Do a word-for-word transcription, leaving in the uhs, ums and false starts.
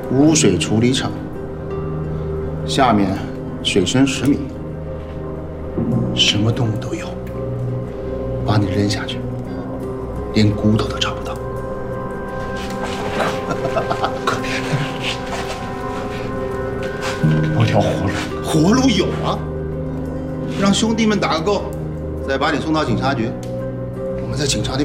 污水处理厂，下面水深十米，什么动物都有。把你扔下去，连骨头都找不到。 有条活路， 活路有啊，让兄弟们打个够，再把你送到警察局，我们在警察局